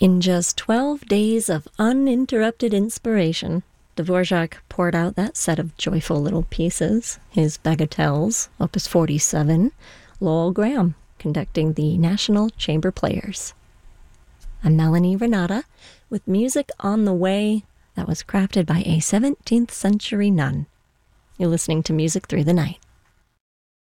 In just 12 days of uninterrupted inspiration, Dvorak poured out that set of joyful little pieces, his Bagatelles, Opus 47, Lowell Graham conducting the National Chamber Players. I'm Melanie Renata with music on the way that was crafted by a 17th century nun. You're listening to Music Through the Night.